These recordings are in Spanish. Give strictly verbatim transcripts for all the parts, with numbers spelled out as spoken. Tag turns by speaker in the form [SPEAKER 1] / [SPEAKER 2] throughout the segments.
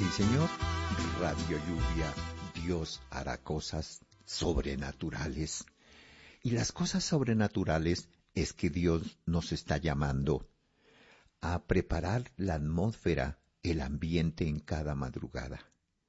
[SPEAKER 1] Señor, Radio Lluvia, Dios hará cosas sobrenaturales. Y las cosas sobrenaturales es que Dios nos está llamando a preparar la atmósfera, el ambiente en cada madrugada.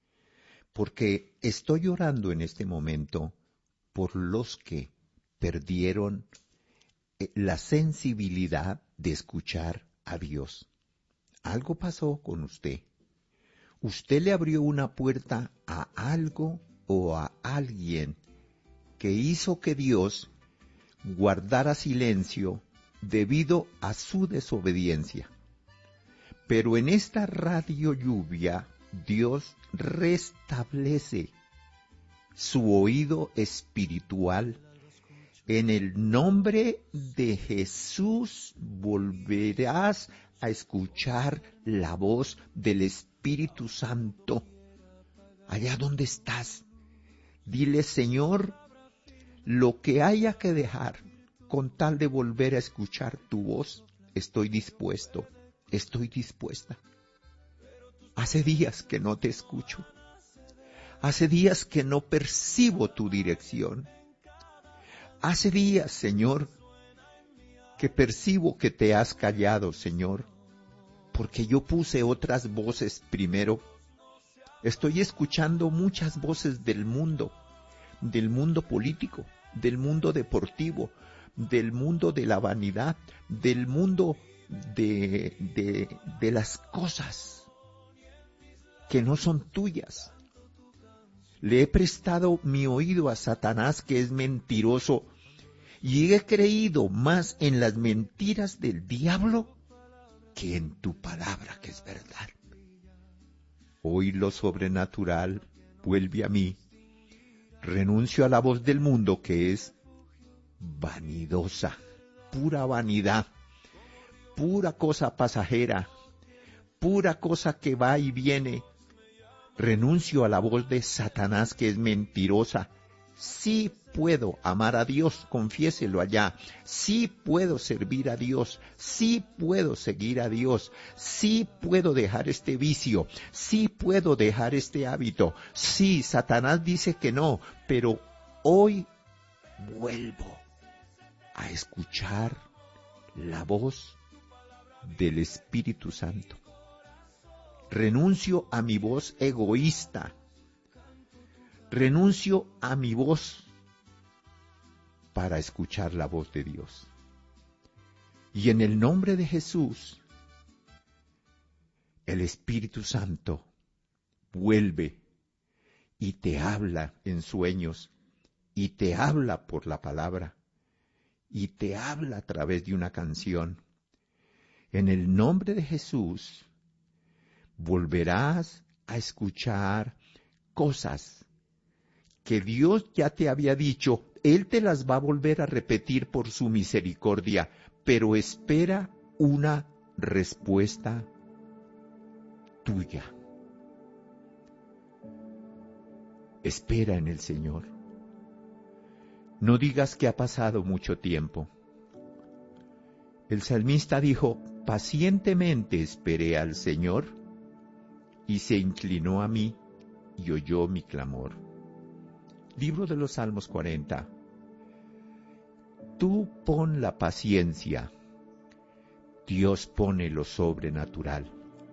[SPEAKER 1] Porque estoy orando en este momento por los que perdieron la sensibilidad de escuchar a Dios. Algo pasó con usted. Usted le abrió una puerta a algo o a alguien que hizo que Dios guardara silencio debido a su desobediencia. Pero en esta Radio Lluvia, Dios restablece su oído espiritual. En el nombre de Jesús volverás a escuchar la voz del Espíritu Santo. Allá donde estás, dile: Señor, lo que haya que dejar con tal de volver a escuchar tu voz, estoy dispuesto, estoy dispuesta. Hace días que no te escucho. Hace días que no percibo tu dirección. Hace días, Señor, que percibo que te has callado, Señor, porque yo puse otras voces primero. Estoy escuchando muchas voces del mundo, del mundo político, del mundo deportivo, del mundo de la vanidad, del mundo de, de, de las cosas que no son tuyas. Le he prestado mi oído a Satanás, que es mentiroso, y he creído más en las mentiras del diablo que en tu palabra, que es verdad. Hoy lo sobrenatural vuelve a mí. Renuncio a la voz del mundo, que es vanidosa, pura vanidad, pura cosa pasajera, pura cosa que va y viene. Renuncio a la voz de Satanás, que es mentirosa. Sí puedo amar a Dios, confiéselo allá. Sí puedo servir a Dios. Sí puedo seguir a Dios. Sí puedo dejar este vicio. Sí puedo dejar este hábito. Sí, Satanás dice que no, pero hoy vuelvo a escuchar la voz del Espíritu Santo. Renuncio a mi voz egoísta. Renuncio a mi voz para escuchar la voz de Dios. Y en el nombre de Jesús, el Espíritu Santo vuelve y te habla en sueños, y te habla por la palabra, y te habla a través de una canción. En el nombre de Jesús, volverás a escuchar cosas que Dios ya te había dicho. Él te las va a volver a repetir por su misericordia, pero espera una respuesta tuya. Espera en el Señor. No digas que ha pasado mucho tiempo. El salmista dijo: pacientemente esperé al Señor, y se inclinó a mí y oyó mi clamor. Libro de los Salmos cuarenta. Tú pon la paciencia, Dios pone lo sobrenatural.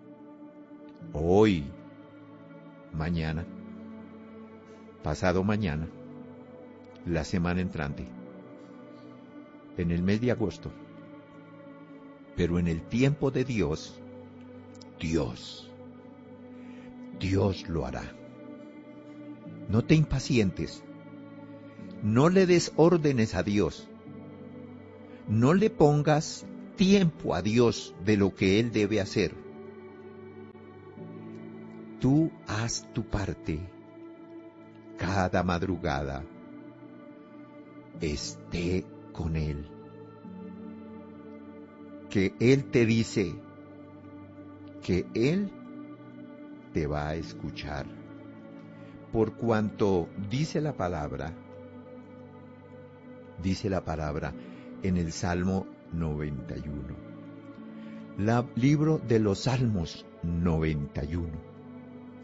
[SPEAKER 1] Hoy, mañana, pasado mañana, la semana entrante, en el mes de agosto. Pero en el tiempo de Dios, Dios, Dios lo hará. No te impacientes. No le des órdenes a Dios. No le pongas tiempo a Dios de lo que Él debe hacer. Tú haz tu parte. Cada madrugada esté con Él. Que Él te dice que Él te va a escuchar. Por cuanto dice la palabra, dice la palabra en el Salmo noventa y uno. La, libro de los Salmos noventa y uno.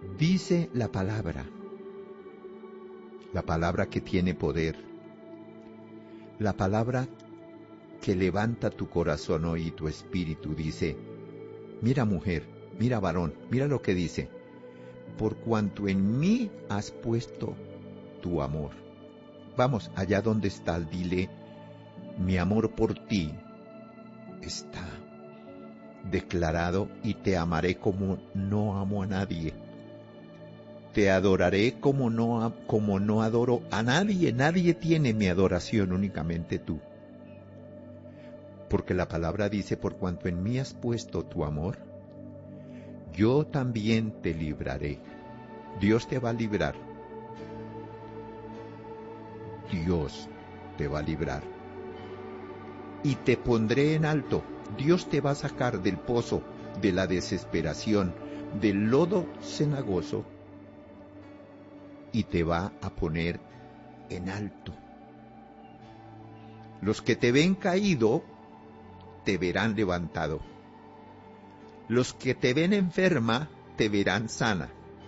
[SPEAKER 1] Dice la palabra, la palabra que tiene poder, la palabra que levanta tu corazón hoy y tu espíritu. Dice, mira mujer, mira varón, mira lo que dice, por cuanto en mí has puesto tu amor. Vamos, allá donde estás, dile, mi amor por ti está declarado y te amaré como no amo a nadie. Te adoraré como no, como no adoro a nadie. Nadie tiene mi adoración, únicamente tú. Porque la palabra dice, por cuanto en mí has puesto tu amor, yo también te libraré. Dios te va a librar. Dios te va a librar. Y te pondré en alto. Dios te va a sacar del pozo de la desesperación, del lodo cenagoso, y te va a poner en alto. Los que te ven caído, te verán levantado. Los que te ven enferma, te verán sana.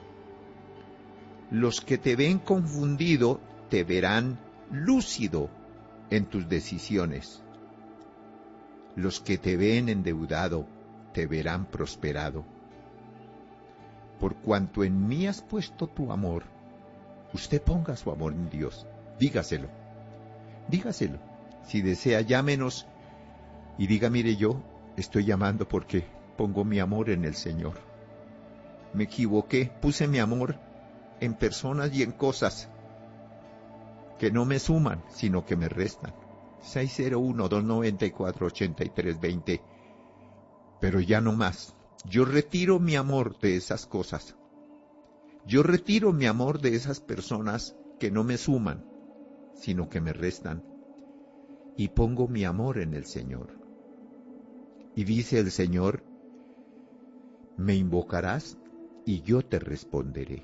[SPEAKER 1] Los que te ven confundido, te verán lúcido en tus decisiones. Los que te ven endeudado, te verán prosperado. Por cuanto en mí has puesto tu amor, usted ponga su amor en Dios. Dígaselo. Dígaselo. Si desea, llámenos y diga, mire, yo estoy llamando porque pongo mi amor en el Señor. Me equivoqué, puse mi amor en personas y en cosas que no me suman, sino que me restan. seis cero uno, dos nueve cuatro, ocho tres dos cero. Pero ya no más. Yo retiro mi amor de esas cosas. Yo retiro mi amor de esas personas que no me suman, sino que me restan. Y pongo mi amor en el Señor. Y dice el Señor, me invocarás y yo te responderé.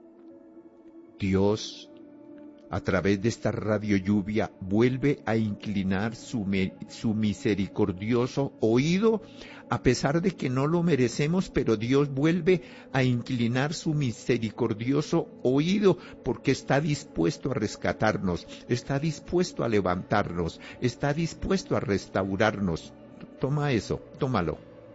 [SPEAKER 1] Dios, a través de esta radio lluvia, vuelve a inclinar su, me, su misericordioso oído, a pesar de que no lo merecemos, pero Dios vuelve a inclinar su misericordioso oído, porque está dispuesto a rescatarnos, está dispuesto a levantarnos, está dispuesto a restaurarnos. Toma eso, tómalo.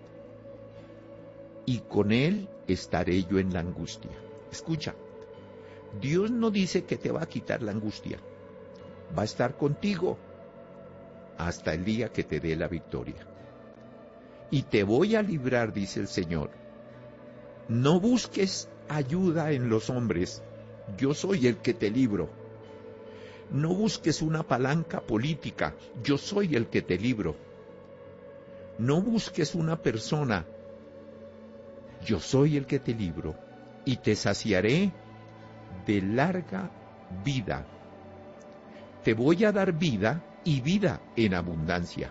[SPEAKER 1] Y con Él estaré yo en la angustia. Escucha. Dios no dice que te va a quitar la angustia. Va a estar contigo hasta el día que te dé la victoria. Y te voy a librar, dice el Señor. No busques ayuda en los hombres. Yo soy el que te libro. No busques una palanca política. Yo soy el que te libro. No busques una persona. Yo soy el que te libro. Y te saciaré de larga vida. Te voy a dar vida y vida en abundancia.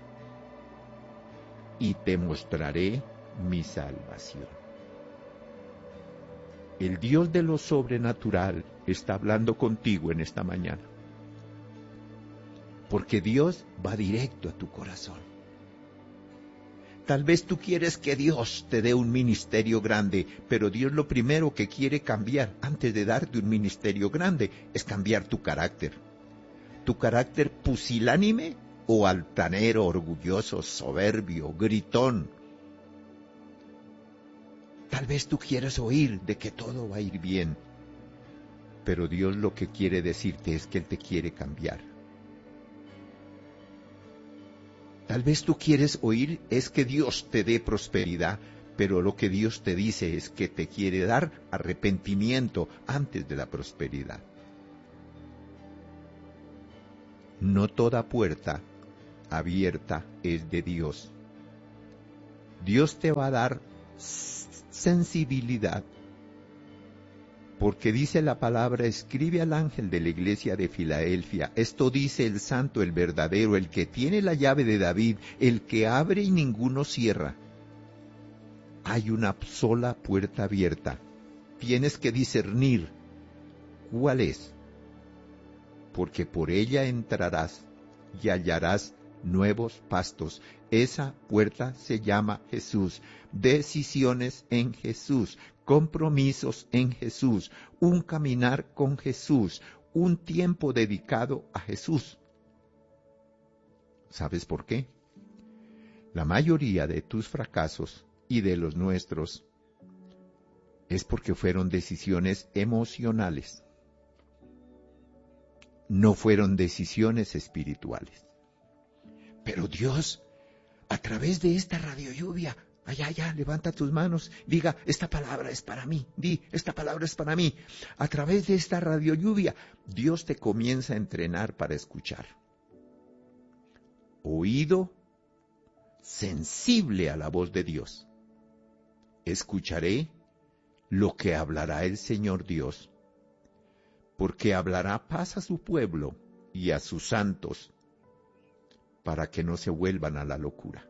[SPEAKER 1] Y te mostraré mi salvación. El Dios de lo sobrenatural está hablando contigo en esta mañana. Porque Dios va directo a tu corazón. Tal vez tú quieres que Dios te dé un ministerio grande, pero Dios lo primero que quiere cambiar antes de darte un ministerio grande es cambiar tu carácter. Tu carácter pusilánime o altanero, orgulloso, soberbio, gritón. Tal vez tú quieres oír de que todo va a ir bien, pero Dios lo que quiere decirte es que Él te quiere cambiar. Tal vez tú quieres oír es que Dios te dé prosperidad, pero lo que Dios te dice es que te quiere dar arrepentimiento antes de la prosperidad. No toda puerta abierta es de Dios. Dios te va a dar sensibilidad, porque dice la palabra, escribe al ángel de la iglesia de Filadelfia, esto dice el santo, el verdadero, el que tiene la llave de David, el que abre y ninguno cierra. Hay una sola puerta abierta. Tienes que discernir cuál es, porque por ella entrarás y hallarás nuevos pastos. Esa puerta se llama Jesús. Decisiones en Jesús, compromisos en Jesús, un caminar con Jesús, un tiempo dedicado a Jesús. ¿Sabes por qué? La mayoría de tus fracasos y de los nuestros es porque fueron decisiones emocionales. No fueron decisiones espirituales. Pero Dios, a través de esta radio lluvia, allá, allá, levanta tus manos, diga, esta palabra es para mí, di, esta palabra es para mí. A través de esta radio lluvia, Dios te comienza a entrenar para escuchar. Oído sensible a la voz de Dios. Escucharé lo que hablará el Señor Dios, porque hablará paz a su pueblo y a sus santos, para que no se vuelvan a la locura.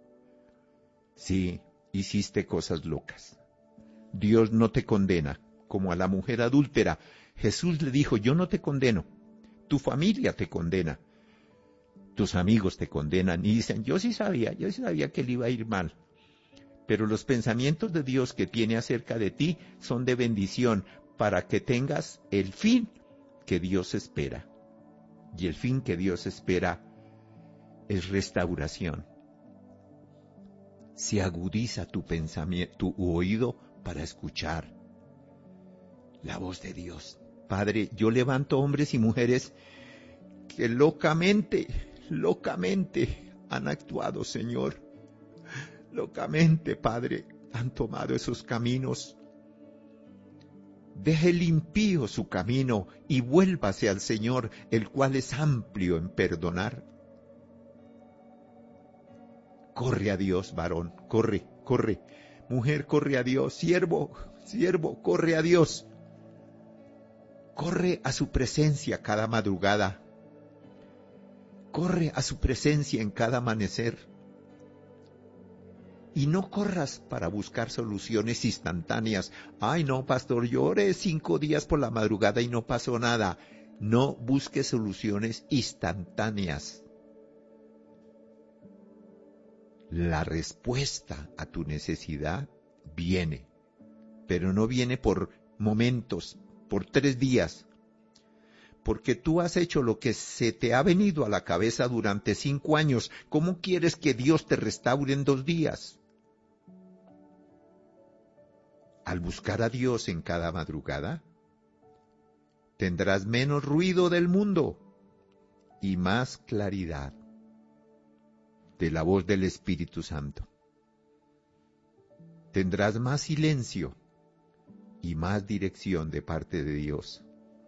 [SPEAKER 1] Sí, hiciste cosas locas. Dios no te condena, como a la mujer adúltera. Jesús le dijo, yo no te condeno, tu familia te condena, tus amigos te condenan, y dicen, yo sí sabía, yo sí sabía que le iba a ir mal. Pero los pensamientos de Dios que tiene acerca de ti son de bendición, para que tengas el fin que Dios espera. Y el fin que Dios espera es restauración. Se agudiza tu pensamiento, tu oído para escuchar la voz de Dios. Padre, yo levanto hombres y mujeres que locamente, locamente han actuado, Señor. Locamente, Padre, han tomado esos caminos. Deje el impío su camino y vuélvase al Señor, el cual es amplio en perdonar. Corre a Dios, varón, corre, corre. Mujer, corre a Dios. Siervo, siervo, corre a Dios. Corre a su presencia cada madrugada. Corre a su presencia en cada amanecer. Y no corras para buscar soluciones instantáneas. Ay, no, pastor, yo oré cinco días por la madrugada y no pasó nada. No busques soluciones instantáneas. La respuesta a tu necesidad viene, pero no viene por momentos, por tres días, porque tú has hecho lo que se te ha venido a la cabeza durante cinco años. ¿Cómo quieres que Dios te restaure en dos días? Al buscar a Dios en cada madrugada, tendrás menos ruido del mundo y más claridad de la voz del Espíritu Santo. Tendrás más silencio y más dirección de parte de Dios.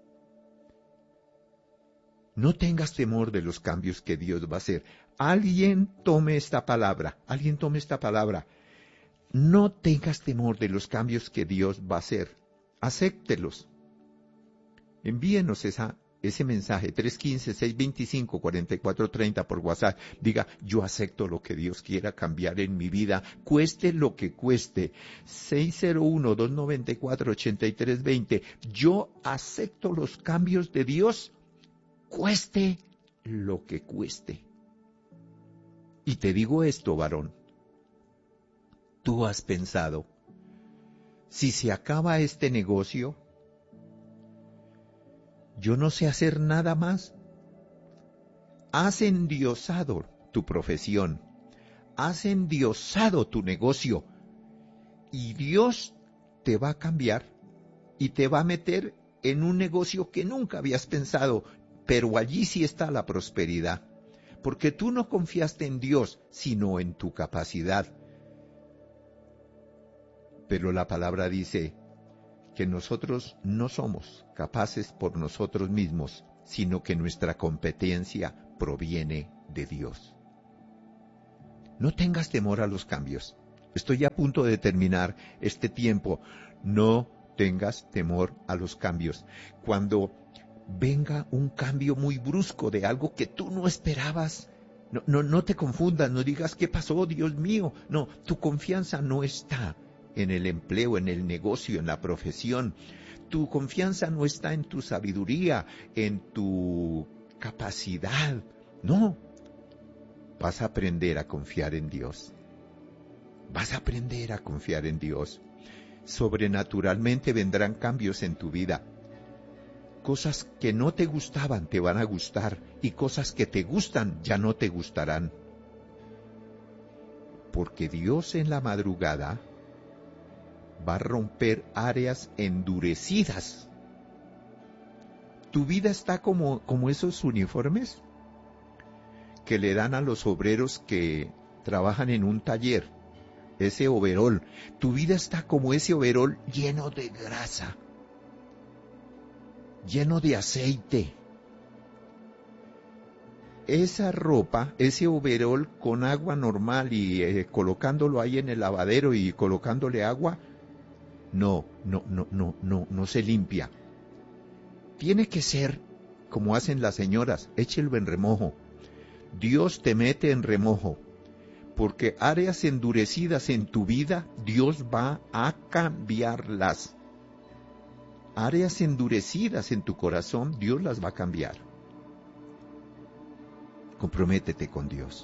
[SPEAKER 1] No tengas temor de los cambios que Dios va a hacer. Alguien tome esta palabra, alguien tome esta palabra. No tengas temor de los cambios que Dios va a hacer. Acéptelos. Envíenos esa ese mensaje, tres uno cinco, seis dos cinco, cuatro cuatro tres cero por WhatsApp. Diga, yo acepto lo que Dios quiera cambiar en mi vida, cueste lo que cueste. seis cero uno, dos nueve cuatro, ocho tres dos cero. Yo acepto los cambios de Dios, cueste lo que cueste. Y te digo esto, varón. Tú has pensado, si se acaba este negocio, yo no sé hacer nada más. Has endiosado tu profesión, has endiosado tu negocio, y Dios te va a cambiar y te va a meter en un negocio que nunca habías pensado, pero allí sí está la prosperidad, porque tú no confiaste en Dios, sino en tu capacidad. Pero la palabra dice que nosotros no somos capaces por nosotros mismos, sino que nuestra competencia proviene de Dios. No tengas temor a los cambios. Estoy a punto de terminar este tiempo. No tengas temor a los cambios. Cuando venga un cambio muy brusco de algo que tú no esperabas, no, no, no te confundas, no digas, ¿qué pasó, Dios mío? No, tu confianza no está en el empleo, en el negocio, en la profesión. Tu confianza no está en tu sabiduría, en tu capacidad. No. vas a aprender a confiar en Dios. Vas a aprender a confiar en Dios. Sobrenaturalmente vendrán cambios en tu vida. Cosas que no te gustaban te van a gustar y cosas que te gustan ya no te gustarán. Porque Dios en la madrugada va a romper áreas endurecidas. Tu vida está como, como esos uniformes que le dan a los obreros que trabajan en un taller, ese overol. Tu vida está como ese overol lleno de grasa, lleno de aceite. Esa ropa, ese overol con agua normal y eh, colocándolo ahí en el lavadero y colocándole agua, no, no, no, no, no, no se limpia. Tiene que ser como hacen las señoras, échelo en remojo. Dios te mete en remojo, porque áreas endurecidas en tu vida, Dios va a cambiarlas. Áreas endurecidas en tu corazón, Dios las va a cambiar. Comprométete con Dios.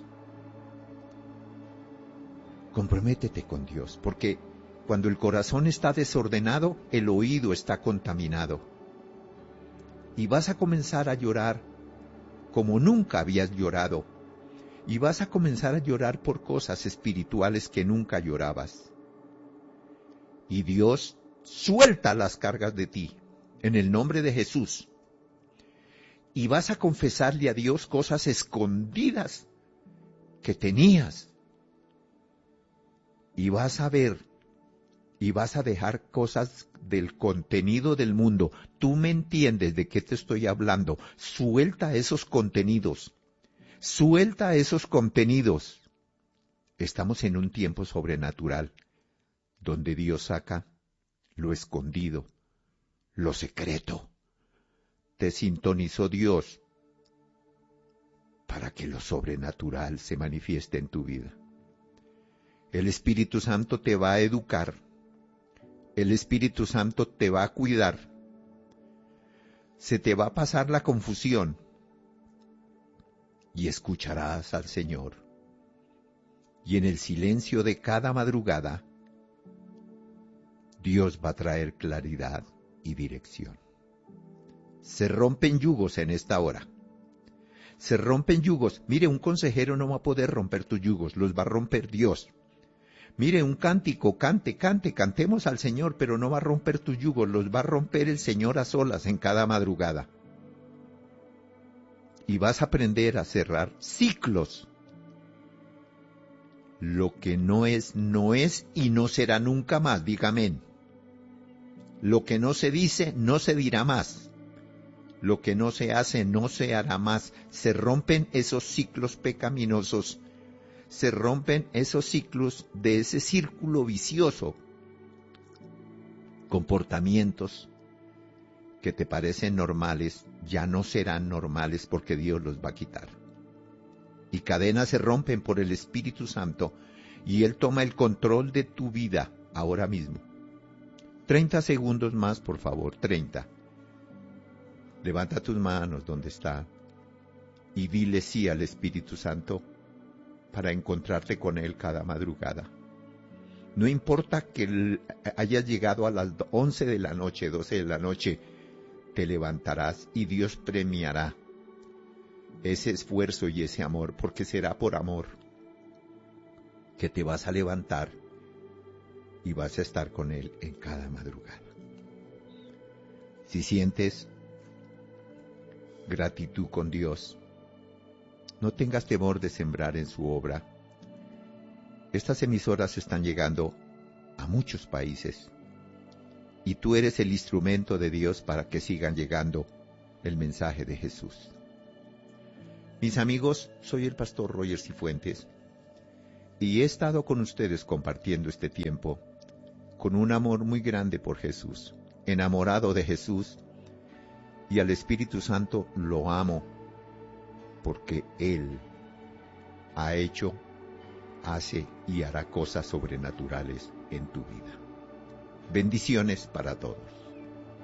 [SPEAKER 1] Comprométete con Dios, porque cuando el corazón está desordenado, el oído está contaminado. Y vas a comenzar a llorar como nunca habías llorado. Y vas a comenzar a llorar por cosas espirituales que nunca llorabas. Y Dios suelta las cargas de ti, en el nombre de Jesús. Y vas a confesarle a Dios cosas escondidas que tenías. Y vas a ver, y vas a dejar cosas del contenido del mundo. Tú me entiendes de qué te estoy hablando. Suelta esos contenidos. Suelta esos contenidos. Estamos en un tiempo sobrenatural, donde Dios saca lo escondido, lo secreto. Te sintonizó Dios para que lo sobrenatural se manifieste en tu vida. El Espíritu Santo te va a educar. El Espíritu Santo te va a cuidar. Se te va a pasar la confusión y escucharás al Señor. Y en el silencio de cada madrugada, Dios va a traer claridad y dirección. Se rompen yugos en esta hora. Se rompen yugos. Mire, un consejero no va a poder romper tus yugos, los va a romper Dios. Mire, un cántico, cante, cante, cantemos al Señor, pero no va a romper tus yugos, los va a romper el Señor a solas en cada madrugada. Y vas a aprender a cerrar ciclos. Lo que no es, no es y no será nunca más, diga amén. Lo que no se dice, no se dirá más. Lo que no se hace, no se hará más. Se rompen esos ciclos pecaminosos. Se rompen esos ciclos de ese círculo vicioso. Comportamientos que te parecen normales, ya no serán normales porque Dios los va a quitar. Y cadenas se rompen por el Espíritu Santo y Él toma el control de tu vida ahora mismo. Treinta segundos más, por favor, treinta. Levanta tus manos donde está y dile sí al Espíritu Santo para encontrarte con Él cada madrugada. No importa que hayas llegado a las once de la noche, doce de la noche, te levantarás y Dios premiará ese esfuerzo y ese amor, porque será por amor que te vas a levantar y vas a estar con Él en cada madrugada. Si sientes gratitud con Dios, no tengas temor de sembrar en su obra. Estas emisoras están llegando a muchos países y tú eres el instrumento de Dios para que sigan llegando el mensaje de Jesús. Mis amigos, soy el pastor Roger Cifuentes y he estado con ustedes compartiendo este tiempo con un amor muy grande por Jesús, enamorado de Jesús, y al Espíritu Santo lo amo porque Él ha hecho, hace y hará cosas sobrenaturales en tu vida. Bendiciones para todos.